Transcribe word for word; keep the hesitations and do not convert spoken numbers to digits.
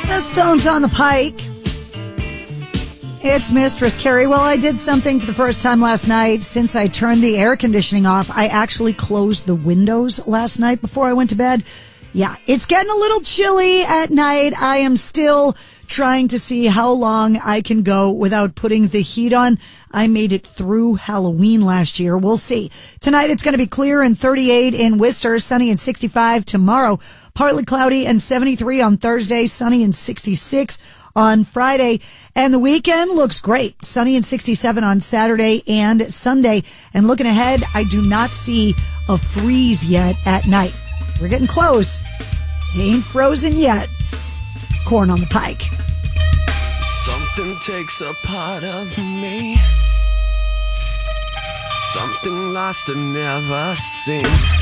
The Stones on the Pike. It's Mistress Carrie. Well, I did something for the first time last night. Since I turned the air conditioning off, I actually closed the windows last night before I went to bed. Yeah, it's getting a little chilly at night. I am still trying to see how long I can go without putting the heat on. I made it through Halloween last year. We'll see. Tonight it's going to be clear and thirty-eight in Worcester, sunny and sixty-five tomorrow. Partly cloudy and seventy-three on Thursday, sunny and sixty-six on Friday. And the weekend looks great. Sunny and sixty-seven on Saturday and Sunday. And looking ahead, I do not see a freeze yet at night. We're getting close. Ain't frozen yet. Corn on the Pike. Something takes a part of me. Something lost and never seen.